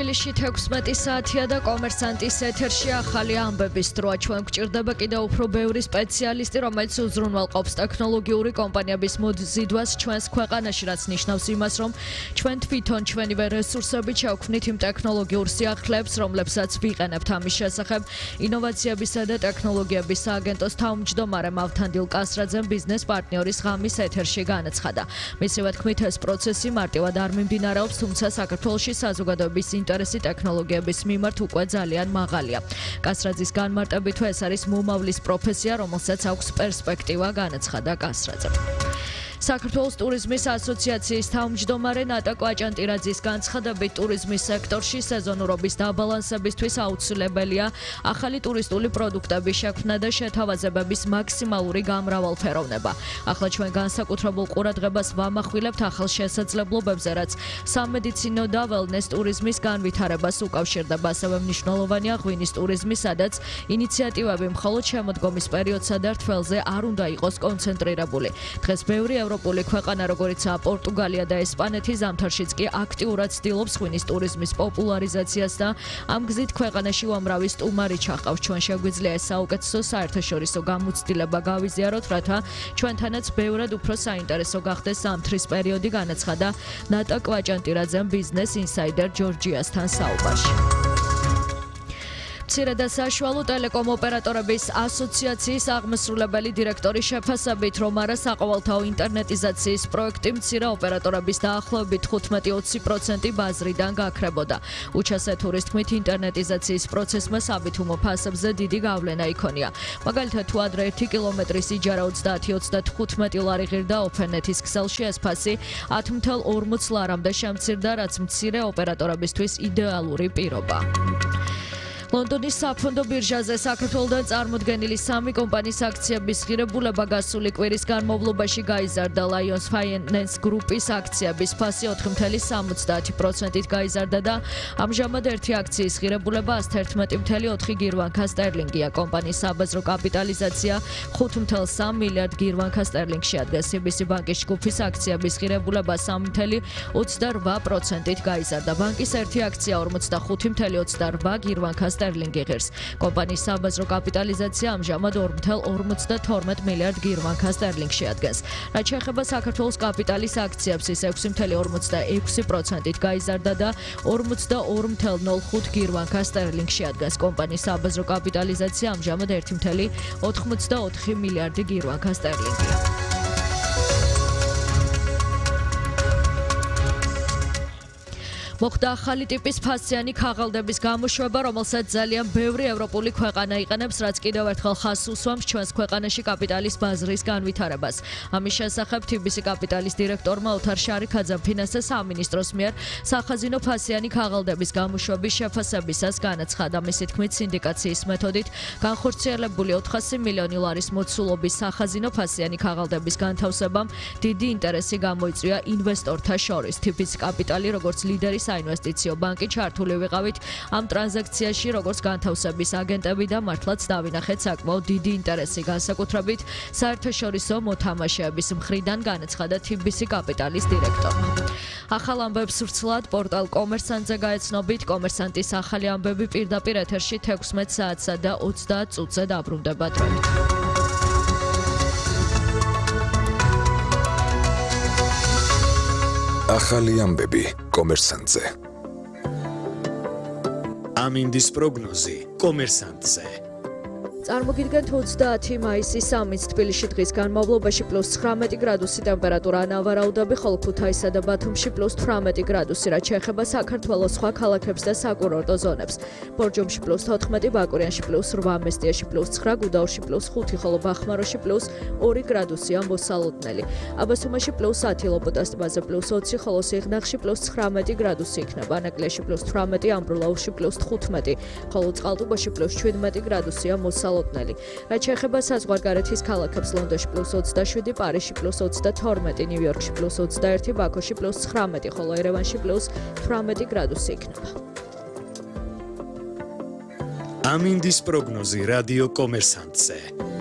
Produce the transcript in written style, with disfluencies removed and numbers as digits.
თბილისში 16 საათია და კომერსანტის ეთერში ახალი ამბების დროა. Ჩვენ გვჭირდება კიდევ უფრო ბევრი სპეციალისტი, რომელიც უზრუნველყოფს ტექნოლოგიური კომპანიების მოზიდვას ჩვენს ქვეყანაში, რაც ნიშნავს იმას, რომ ჩვენ თვითონ ჩვენივე რესურსებით შევქმნით იმ ტექნოლოგიურ სიახლეებს, რომლებსაც ვიყენებთ. ამის შესახებ ინოვაციებისა და ტექნოლოგიების სააგენტოს თავმჯდომარე მავთანდილ კასრაძემ ბიზნეს პარტნიორის ღამის ეთერში განაცხადა. მისივე თქმით, ეს პროცესი მარტივად არ მიმდინარეობს, თუმცა საქართველოში საზოგადოების ინტერესი ტექნოლოგიების მიმართ უკვე ძალიან მაღალია. კასრაძის განმარტებით, ეს არის მომავლის პროფესია, რომელსაც აქვს პერსპექტივა, განაცხადა კასრაძემ. საქართველოს ტურიზმის ასოციაციის თავმჯდომარე ნატა კვაჭანტირაძის განცხადებით, ტურიზმის სექტორში სეზონურობის დაბალანსებისთვის აუცილებელია ახალი ტურისტული პროდუქტების შექმნა და შეთავაზებების მაქსიმალური გამრავალფეროვნება. ახლა ჩვენ განსაკუთრებულ ყურადღებას ვამახვილებთ ახალ შესაძლებლობებზე, რაც სამედიცინო და ველნეს ტურიზმის განვითარებას უკავშირდება. ასევე მნიშვნელოვანია ღვინის ტურიზმი, სადაც ინიციატივები მხოლოდ შემოდგომის პერიოდსა და რთველზე არ უნდა იყოს კონცენტრირებული. დღეს ბევრი ევროპული ქვეყანა, როგორიცაა პორტუგალია და ესპანეთი, ზამთარშიც კი აქტიურად ცდილობს ღვინის ტურიზმის პოპულარიზაციას და ამ გზით ქვეყანაში უამრავი სტუმარი ჩახავს. ჩვენ შეგვიძლია ეს საუკეთესო საერთაშორისო გამოცდილება გავიზიაროთ, რათა ჩვენთანაც ბევრად უფრო საინტერესო გახდეს ზამთრის პერიოდი, განაცხადა ნატა კვაჭანტირაძემ ბიზნეს ინსაიდერ ჯორჯიასთან საუბარში. მცირე და საშუალო ტელეკომ ოპერატორების ასოციაციის აღმასრულებელი დირექტორი შეფასებით, რომ არა საყოველთაო ინტერნეტიზაციის პროექტი მცირე ოპერატორების დაახლოებით 15-20% ბაზრიდან გაქრებოდა. უჩასეთურის თქმით, ინტერნეტიზაციის პროცესმა საბითუმო ფასებზე დიდი გავლენა იქონია. მაგალითად, თუ ადრე 1 კილომეტრის იჯარა 30-35 ლარი ღირდა ოფერნეთის ქსელში, ეს ფასი 10.40 ლარამდე შემცირდა, რაც მცირე ოპერატორებისთვის იდეალური პირობა. ლონდონის საფონდო ბირჟაზე საქართველოდან წარმოდგენილი 3 კომპანიის აქციების ღირებულება გასული კვირის განმავლობაში გაიზარდა. Lions Finance Group-ის აქციების ფასი 4.70%-ით გაიზარდა და ამჟამად ერთი აქციის ღირებულება 111.4 გირვანქა სტერლინგია. კომპანიის საბაზრო კაპიტალიზაცია 5.3 მილიარდ გირვანქა სტერლინგს შეადგენს. CBC ბანკის ჯგუფის აქციების ღირებულება 3.28%-ით გაიზარდა. ბანკის ერთი აქცია 45.28 გირვანქა სტერლინგი ღირს. კომპანიის საბაზრო კაპიტალიზაცია ამჟამად 2.52 მილიარდ გირვანქა სტერლინგს შეადგენს. რაც შეეხება საქართველოს კაპიტალის აქციებს, ის 6.46%-ით გაიზარდა და 42.05 გირვანქა სტერლინგს შეადგენს. კომპანიის საბაზრო კაპიტალიზაცია ამჟამად 1.84 მილიარდი გირვანქა სტერლინგია. მოხდა ახალი ტიპის ფასიანი ქაღალდების გამოშვება, რომელსაც ძალიან ბევრი ევროპული ქვეყანა იყენებს, რაც კიდევ ერთხელ ხაზს უსვამს ჩვენს ქვეყანაში კაპიტალის ბაზრის განვითარებას. ამის შესახებ TBC კაპიტალის დირექტორმა ოთარ შარიქაძემ ფინანსთა სამინისტროს მიერ სახაზინო ფასიანი ქაღალდების გამოშვების შეფასებისას განაცხადა. მისი თქმით, სინდიკაციის მეთოდით განხორციელებული 400 მილიონი ლარის მოცულობის სახაზინო ფასიანი ქაღალდების განთავსებამ დიდი ინტერესი გამოიწვია ინვესტორთა შორის. TBC კაპიტალი, როგორც ლიდერი საინვესტიციო ბანკი, ჩართული ვიყავით ამ ტრანზაქციაში, როგორც განთავსების აგენტები და მართლაც დავინახეთ საკმაოდ დიდი ინტერესი, განსაკუთრებით საერთაშორისო მოთამაშეების მხრიდან, განაცხადა TBC კაპიტალის დირექტორმა. ახალ ამბებს ვრცლად პორტალ კომერსანტზე გაეცნობით. კომერსანტის ახალი ამბები პირდაპირ ეთერში 16 საათსა და 30 წუთზე დაბრუნდება დროებით. ახალი ამბები კომერსანტზე. ამინდის პროგნოზი კომერსანტზე. წარმოგიდგენთ 30 მაისის სამის თბილისში დღის განმავლობაში +19 გრადუსი ტემპერატურა ანავარაუდები, ხოლო ქუთაისსა და ბათუმში +18 გრადუსი, რაც შეეხება საქართველოს სხვა ქალაქებს და საკურორტო ზონებს. ბორჯომში +14, ბაკურიანში +8, მესტიაში +9, გუდაურში +5, ხოლო ბახმაროში +2 გრადუსია მოსალოდნელი. აბასუმაში +10, ლოპოტას ტბაზე +20, ხოლო სიღნაღში +19 გრადუსი იქნება. ანაკლიაში +18, ამბროლაურში +15, ხოლო წყალტუბოში +17 გრადუსია მოსალოდნელი. რაც შეეხება საზღვარგარეთის ქალაქებს, ლონდონში +27, პარიზში +22, ნიუ-იორკში +21, ბაქოში +19, ხოლო ერევანში +18 გრადუსი იქნება. ამინდის პროგნოზი რადიო კომერსანტზე.